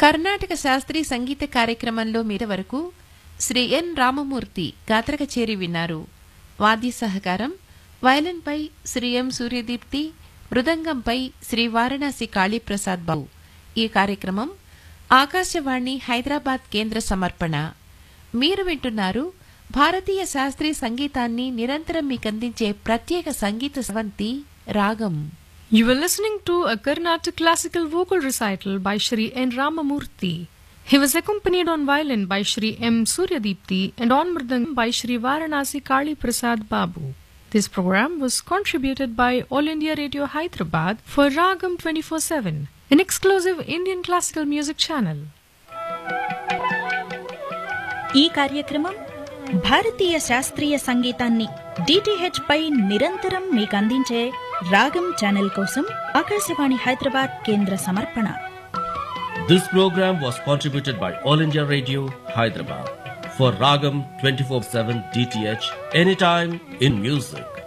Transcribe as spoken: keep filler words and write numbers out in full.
కర్ణాటక శాస్త్రీయ సంగీత కార్యక్రమంలో మీర వరకు శ్రీ ఎన్ రామమూర్తి గాత్ర కచేరీ విన్నారు. వాద్య సహకారం వయలిన్పై శ్రీ ఎం సూర్యదీప్తి, మృదంగంపై శ్రీ వారణాసి కాళీప్రసాద్ బాబు. ఈ కార్యక్రమం ఆకాశవాణి హైదరాబాద్ కేంద్ర సమర్పణ. మీరు వింటున్నారు భారతీయ శాస్త్రీయ సంగీతాన్ని నిరంతరం మీకందించే ప్రత్యేక సంగీత స్రవంతి రాగం. You were listening to a Carnatic classical vocal recital by Shri N. Ramamurthy. He was accompanied on violin by Shri M. Suryadipti and on mridangam by Shri Varanasi Kali Prasad Babu. This program was contributed by All India Radio Hyderabad for Ragam twenty-four seven, an exclusive Indian classical music channel. ఈ కార్యక్రమం భారతీయ శాస్త్రీయ సంగీతాన్ని DTH పై నిరంతరం మీకు అందించే రాగం channel కోసం ఆకాశవాణి హైదరాబాద్ కేంద్ర సమర్పణ. This program was contributed by All India Radio Hyderabad for Ragam twenty-four seven D T H, anytime in music.